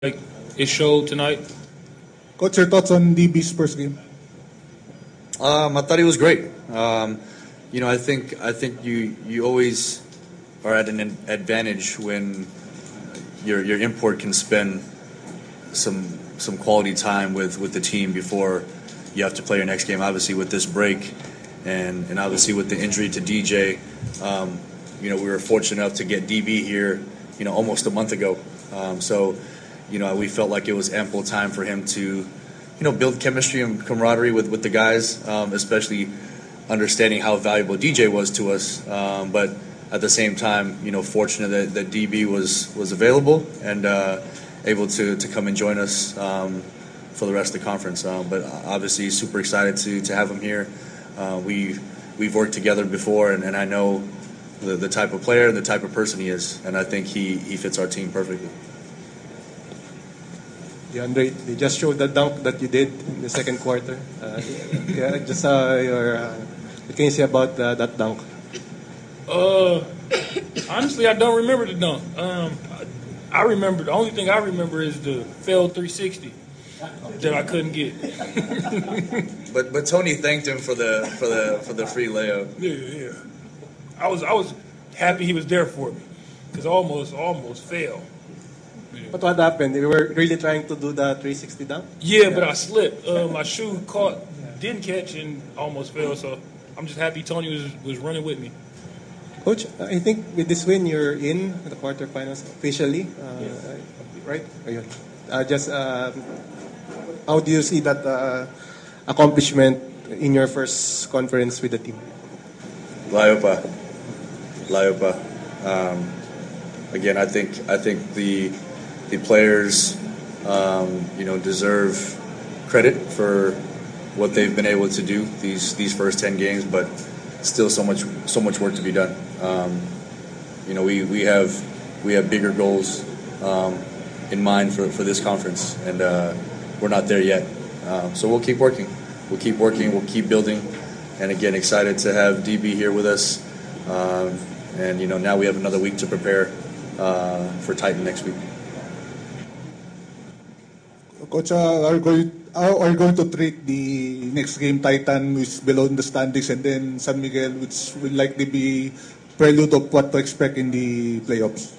like it showed tonight? Coach, your thoughts on DB's first game? I thought he was great. I think you always are at an advantage when your import can spend some quality time with the team before you have to play your next game. Obviously, with this break, and obviously with the injury to DJ, we were fortunate enough to get DB here, almost a month ago. We felt like it was ample time for him to, build chemistry and camaraderie with the guys, especially understanding how valuable DJ was to us. But at the same time, fortunate that DB was available and able to come and join us for the rest of the conference. But obviously, super excited to have him here. We've worked together before, and I know the type of player and the type of person he is, and I think he fits our team perfectly. Andre, they just showed the dunk that you did in the second quarter. What can you say about that dunk? Honestly, I don't remember the dunk. I remember the only thing I remember is the failed 360 that I couldn't get. But Tony thanked him for the free layup. Yeah. I was happy he was there for me because I almost failed. But what happened? You were really trying to do the 360 dunk? Yeah, but I slipped. My shoe didn't catch, and almost fell. So I'm just happy Tony was running with me. Coach, I think with this win, you're in the quarterfinals officially, right? Ayun. How do you see that accomplishment in your first conference with the team? Layo pa. Again, I think the players, deserve credit for what they've been able to do these first 10 games, but still so much work to be done. We have bigger goals in mind for this conference, and we're not there yet. So we'll keep working. We'll keep building, and again, excited to have DB here with us. And now we have another week to prepare for Titan next week. Coach, how are you going to treat the next game, Titan, which is below in the standings, and then San Miguel, which will likely be prelude of what to expect in the playoffs?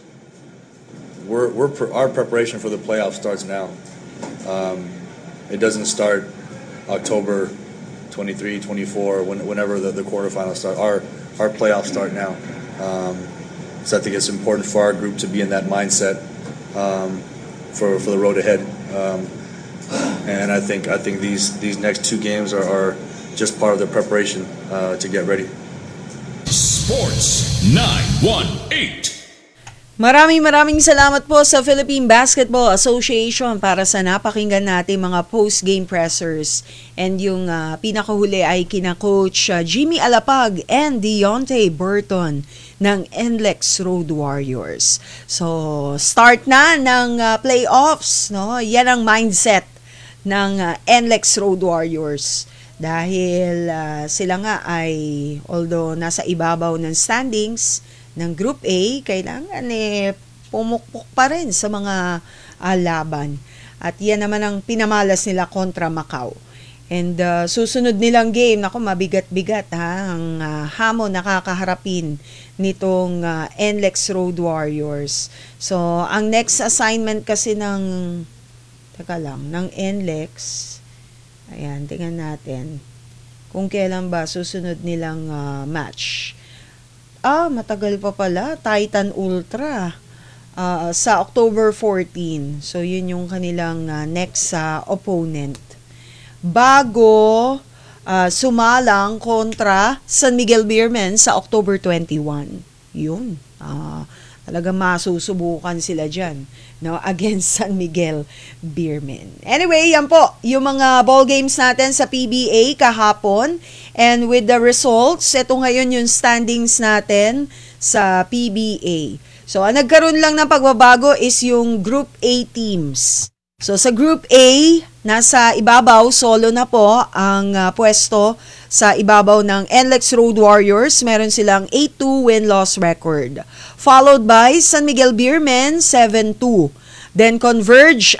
Our preparation for the playoffs starts now. It doesn't start October 23, 24, whenever the quarterfinals start. Our playoffs start now. So I think it's important for our group to be in that mindset for the road ahead. And I think these next two games are just part of the preparation to get ready. Sports 918. Maraming salamat po sa Philippine Basketball Association para sa napakinggan natin mga post-game pressers. And yung pinakahuli ay kina Coach Jimmy Alapag and Deontay Burton ng NLEX Road Warriors. So, start na ng playoffs, no? Yan ang mindset ng NLEX Road Warriors. Dahil sila nga ay, although nasa ibabaw ng standings ng Group A, kailangan pumukpok pa rin sa mga laban. At yan naman ang pinamalas nila kontra Macau. And susunod nilang game, mabigat-bigat ang hamon nakakaharapin nitong NLEX Road Warriors. So, ang next assignment kasi ng NLEX, ayan, tingnan natin kung kailan ba susunod nilang match. Matagal pa pala, Titan Ultra sa October 14. So, yun yung kanilang next opponent. Bago sumalang kontra San Miguel Beermen sa October 21. Yun. Talagang masusubukan sila dyan, no, against San Miguel Beermen. Anyway, yan po yung mga ball games natin sa PBA kahapon. And with the results, ito ngayon yung standings natin sa PBA. So, ang nagkaroon lang ng pagbabago is yung Group A teams. So, sa Group A, nasa ibabaw, solo na po ang pwesto sa ibabaw ng NLEX Road Warriors. Meron silang 8-2 win-loss record. Followed by San Miguel Beermen, 7-2. Then Converge